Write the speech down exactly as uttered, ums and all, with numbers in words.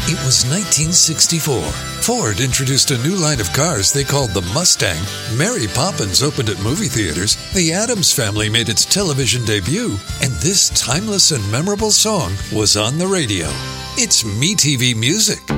It was nineteen sixty-four. Ford introduced a new line of cars they called the Mustang. Mary Poppins opened at movie theaters. The Addams Family made its television debut. And this timeless and memorable song was on the radio. It's MeTV Music.